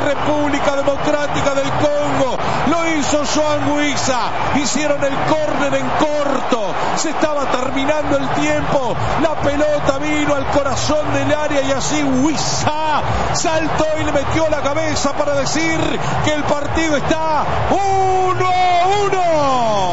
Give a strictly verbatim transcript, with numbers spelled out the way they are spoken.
República Democrática del Congo. Lo hizo Joan Wissa. Hicieron el córner en corto. Se estaba terminando el tiempo. La pelota vino al corazón del área y así Wissa saltó y le metió la cabeza para decir que el partido está uno a uno.